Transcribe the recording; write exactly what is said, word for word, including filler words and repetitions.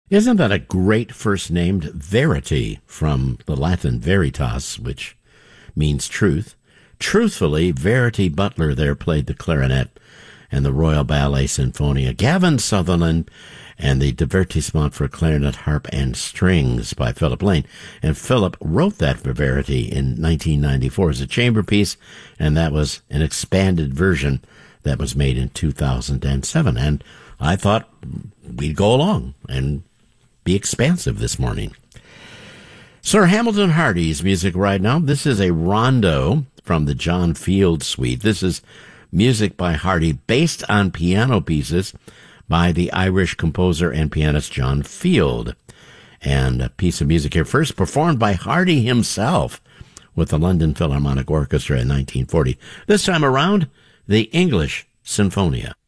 Isn't that a great first named Verity, from the Latin veritas, which means truth? Truthfully, Verity Butler there played the clarinet and the Royal Ballet Sinfonia. Gavin Sutherland and the Divertissement for Clarinet, Harp, and Strings by Philip Lane. And Philip wrote that for Verity in nineteen ninety-four as a chamber piece, and that was an expanded version that was made in two thousand seven. And I thought we'd go along and be expansive this morning. Sir Hamilton Hardy's music right now. This is a rondo from the John Field Suite. This is music by Hardy based on piano pieces by the Irish composer and pianist John Field. And a piece of music here first performed by Hardy himself with the London Philharmonic Orchestra in nineteen forty. This time around, the English Sinfonia.